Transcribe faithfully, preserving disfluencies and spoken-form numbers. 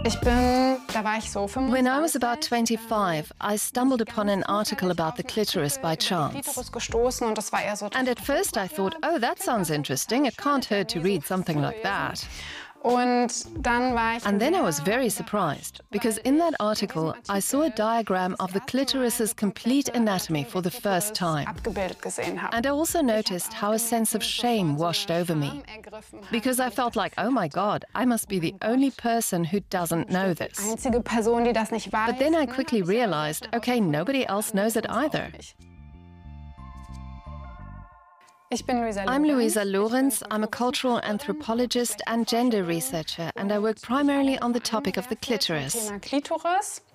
Ich bin, da war ich so When I was about twenty-five, I stumbled upon an article about the clitoris by chance. gestoßen und das war eher so. And at first I thought, oh, that sounds interesting. It can't hurt to read something like that. Und dann war ich And then I was very surprised, because in that article I saw a diagram of the clitoris's complete anatomy for the first time. abgebildet gesehen habe. And I also noticed how a sense of shame washed over me, because I felt like, oh my God, I must be the only person who doesn't know this. Einzige Person, die das nicht weiß. But then I quickly realized, okay, nobody else knows it either. Ich bin Luisa I'm Lorenz. Luisa Lorenz. I'm a cultural anthropologist and gender researcher, and I work primarily on the topic of the clitoris. Thema Klitoris.